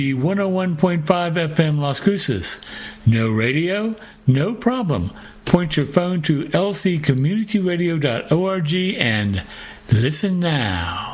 101.5 FM Las Cruces. No radio? No problem. Point your phone to lccommunityradio.org and listen now.